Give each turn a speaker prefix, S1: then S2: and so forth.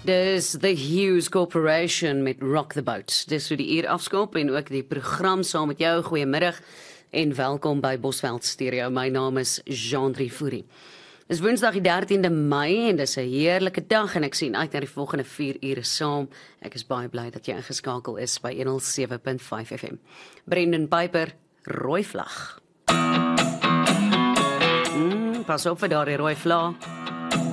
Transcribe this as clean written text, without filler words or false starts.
S1: Dis The Hughes Corporation met Rock the Boat. Dis so die uur afskop en ook die program saam met jou. Goeiemiddag en welkom by Bosveld Stereo. My naam is Jean-Drie Fourie. Dis Woensdag die 13de Mei en dis 'n heerlike dag en ek sien uit na die volgende 4 ure saam. Ek is baie bly dat jy ingeskakel is by 107.5 FM. Brendan Piper, rooi vlag. Pas op vir daardie rooi vlag.